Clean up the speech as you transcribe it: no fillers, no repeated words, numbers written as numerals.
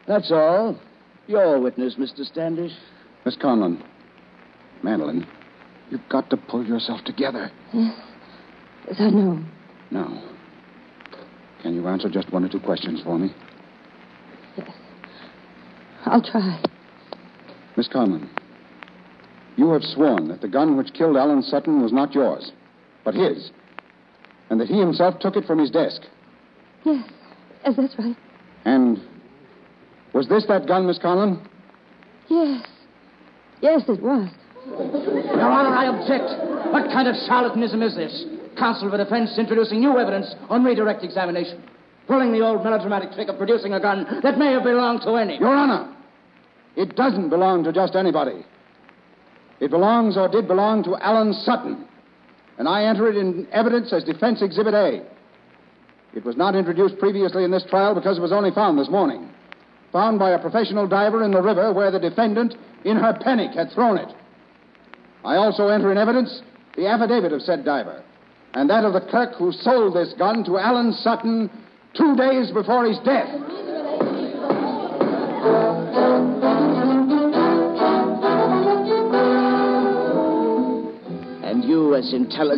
That's all. Your witness, Mr. Standish. Miss Conlon. Madeline, you've got to pull yourself together. Yes, I know. Now, can you answer just one or two questions for me? Yes. I'll try. Miss Conlon, you have sworn that the gun which killed Alan Sutton was not yours, but his, and that he himself took it from his desk. Yes, that's right. And was this that gun, Miss Conlon? Yes. Yes, it was. Your Honor, I object. What kind of charlatanism is this? Counsel for defense introducing new evidence on redirect examination. Pulling the old melodramatic trick of producing a gun that may have belonged to any. Your Honor, it doesn't belong to just anybody. It belongs or did belong to Alan Sutton. And I enter it in evidence as Defense Exhibit A. It was not introduced previously in this trial because it was only found this morning. Found by a professional diver in the river where the defendant, in her panic, had thrown it. I also enter in evidence the affidavit of said diver, and that of the clerk who sold this gun to Alan Sutton 2 days before his death. And you, as intelligent